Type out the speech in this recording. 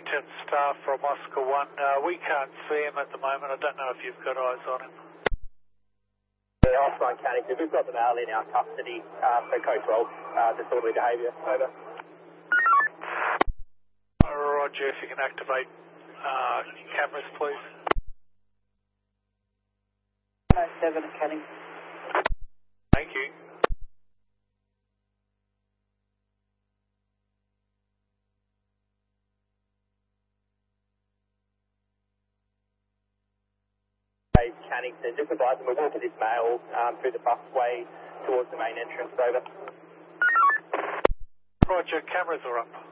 Cannington staff from Oscar 1. We can't see him at the moment. I don't know if you've got eyes on him. Yeah, Oscar 1 Cannington. We've got the male in our custody for code 12, disorderly behaviour. Over. Roger, if you can activate cameras, please. 7 Cannington. Thank you. Cannington, just advising we're walking this male through the busway towards the main entrance. Over. Roger, cameras are up.